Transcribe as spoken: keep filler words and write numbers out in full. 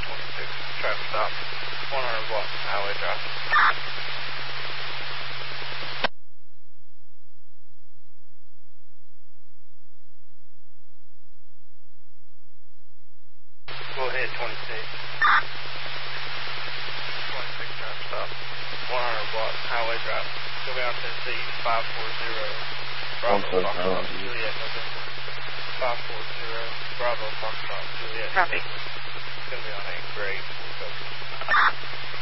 twenty-six, traffic stop, one hundred block Highway Drive. Go ahead, twenty-six. twenty-six, traffic stop, one hundred block Highway Drive. Go down to C five four zero, Bravo, Foxtrot, Juliet, November. five four zero, Bravo, Foxtrot, Juliet. Copy. It's going to be on eighth grade.